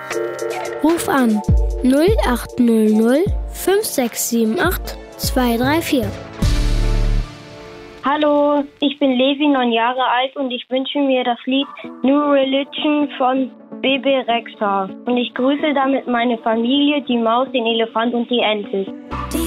Ruf an 0800 5678 234. Hallo, ich bin Levi, 9 Jahre alt und ich wünsche mir das Lied New Religion von Bebe Rexha. Und ich grüße damit meine Familie, die Maus, den Elefant und die Ente.